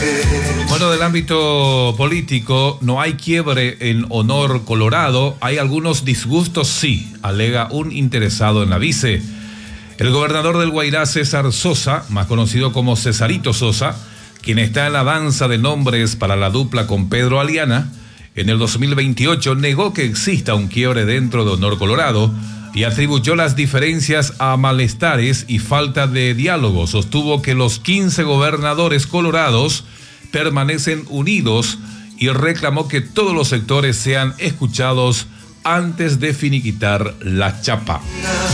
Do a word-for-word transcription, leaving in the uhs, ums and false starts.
Bueno, del ámbito político, no hay quiebre en Honor Colorado. Hay algunos disgustos, sí, alega un interesado en la vice. El gobernador del Guairá, César Sosa, más conocido como Cesarito Sosa, quien está en la danza de nombres para la dupla con Pedro Aliana, en el dos mil veintiocho negó que exista un quiebre dentro de Honor Colorado y atribuyó las diferencias a malestares y falta de diálogo. Sostuvo que los quince gobernadores colorados permanecen unidos y reclamó que todos los sectores sean escuchados antes de finiquitar la chapa.